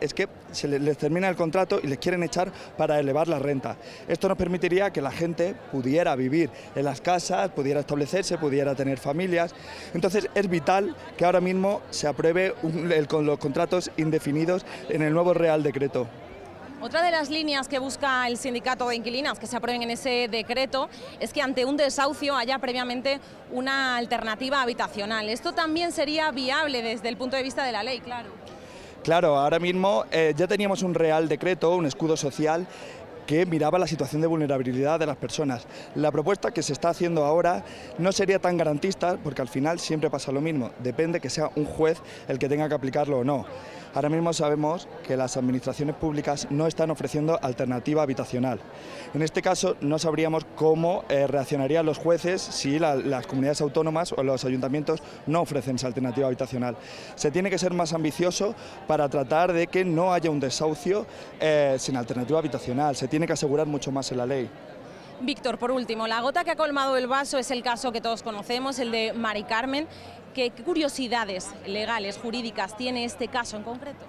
es que les termina el contrato y les quieren echar para elevar la renta. Esto nos permitiría que la gente pudiera vivir en las casas, pudiera establecerse, pudiera tener familias. Entonces es vital que ahora mismo se apruebe con los contratos indefinidos en el nuevo Real Decreto. Otra de las líneas que busca el sindicato de inquilinas que se aprueben en ese decreto es que ante un desahucio haya previamente una alternativa habitacional. Esto también sería viable desde el punto de vista de la ley, claro. Claro, ahora mismo ya teníamos un Real Decreto, un escudo social, que miraba la situación de vulnerabilidad de las personas. La propuesta que se está haciendo ahora no sería tan garantista, porque al final siempre pasa lo mismo, depende que sea un juez el que tenga que aplicarlo o no. Ahora mismo sabemos que las administraciones públicas no están ofreciendo alternativa habitacional. En este caso no sabríamos cómo reaccionarían los jueces si las comunidades autónomas o los ayuntamientos no ofrecen esa alternativa habitacional. Se tiene que ser más ambicioso para tratar de que no haya un desahucio sin alternativa habitacional. Se tiene que asegurar mucho más en la ley. Víctor, por último, la gota que ha colmado el vaso es el caso que todos conocemos, el de Mari Carmen. ¿Qué curiosidades legales, jurídicas tiene este caso en concreto?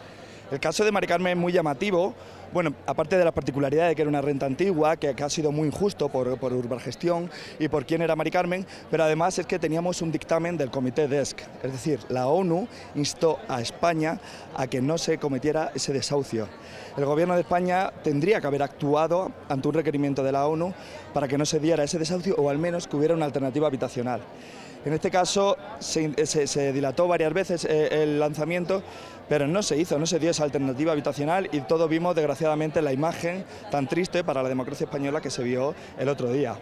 El caso de Mari Carmen es muy llamativo, bueno, aparte de la particularidad de que era una renta antigua, que ha sido muy injusto por Urbanigestión y por quién era Mari Carmen, pero además es que teníamos un dictamen del Comité DESC, es decir, la ONU instó a España a que no se cometiera ese desahucio. El Gobierno de España tendría que haber actuado ante un requerimiento de la ONU para que no se diera ese desahucio o al menos que hubiera una alternativa habitacional. En este caso se dilató varias veces el lanzamiento, pero no se dio esa alternativa habitacional y todos vimos desgraciadamente la imagen tan triste para la democracia española que se vio el otro día.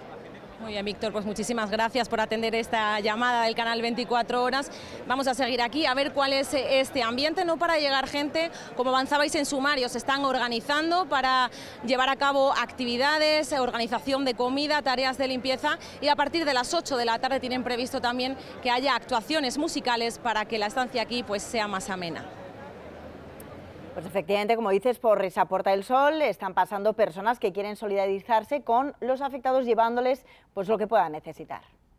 Muy bien, Víctor, pues muchísimas gracias por atender esta llamada del canal 24 Horas. Vamos a seguir aquí a ver cuál es este ambiente. No para llegar gente, como avanzabais en sumario, se están organizando para llevar a cabo actividades, organización de comida, tareas de limpieza y a partir de las 8 de la tarde tienen previsto también que haya actuaciones musicales para que la estancia aquí pues sea más amena. Pues efectivamente, como dices, por esa Puerta del Sol están pasando personas que quieren solidarizarse con los afectados llevándoles pues lo que puedan necesitar.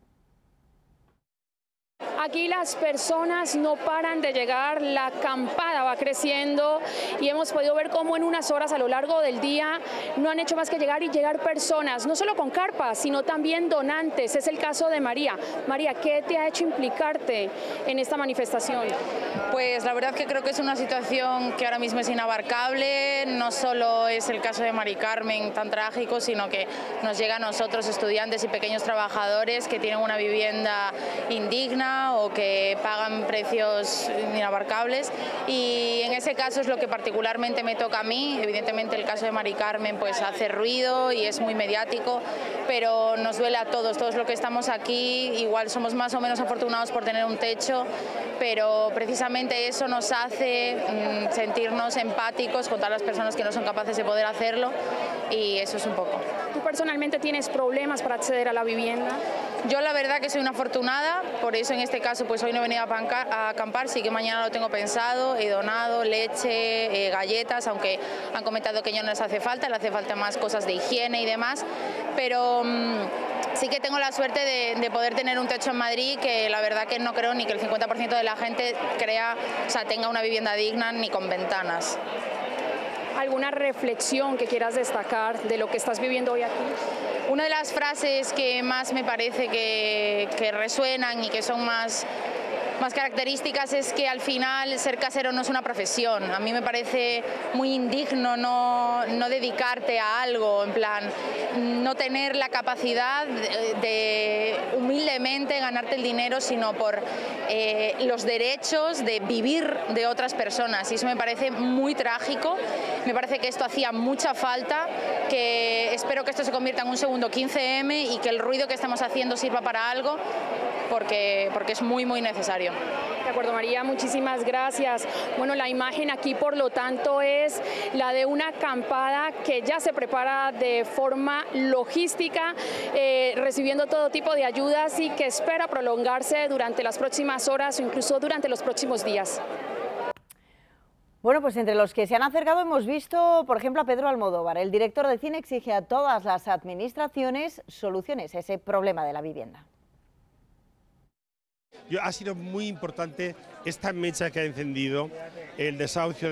Aquí las personas no paran de llegar, la acampada va creciendo y hemos podido ver cómo en unas horas a lo largo del día no han hecho más que llegar personas, no solo con carpas, sino también donantes. Es el caso de María. María, ¿qué te ha hecho implicarte en esta manifestación? Pues la verdad que creo que es una situación que ahora mismo es inabarcable, no solo es el caso de Mari Carmen tan trágico, sino que nos llega a nosotros, estudiantes y pequeños trabajadores que tienen una vivienda indigna o que pagan precios inabarcables y en ese caso es lo que particularmente me toca a mí. Evidentemente el caso de Mari Carmen pues hace ruido y es muy mediático, pero nos duele a todos los que estamos aquí, igual somos más o menos afortunados por tener un techo, pero precisamente eso nos hace sentirnos empáticos con todas las personas que no son capaces de poder hacerlo y eso es un poco. ¿Tú personalmente tienes problemas para acceder a la vivienda? Yo la verdad que soy una afortunada, por eso en este caso pues hoy no he venido a acampar, sí que mañana lo tengo pensado, he donado leche, galletas, aunque han comentado que ya no les hace falta más cosas de higiene y demás, pero sí que tengo la suerte de poder tener un techo en Madrid, que la verdad que no creo ni que el 50% de la gente tenga una vivienda digna ni con ventanas. ¿Alguna reflexión que quieras destacar de lo que estás viviendo hoy aquí? Una de las frases que más me parece que resuenan y que son más características es que al final ser casero no es una profesión. A mí me parece muy indigno no dedicarte a algo, en plan, no tener la capacidad de humildemente ganarte el dinero, sino por los derechos de vivir de otras personas. Y eso me parece muy trágico. Me parece que esto hacía mucha falta, que espero que esto se convierta en un segundo 15M y que el ruido que estamos haciendo sirva para algo, porque es muy, muy necesario. De acuerdo, María, muchísimas gracias. Bueno, la imagen aquí, por lo tanto, es la de una acampada que ya se prepara de forma logística, recibiendo todo tipo de ayudas y que espera prolongarse durante las próximas horas o incluso durante los próximos días. Bueno, pues entre los que se han acercado hemos visto, por ejemplo, a Pedro Almodóvar. El director de cine exige a todas las administraciones soluciones a ese problema de la vivienda. Ha sido muy importante esta mecha que ha encendido el desahucio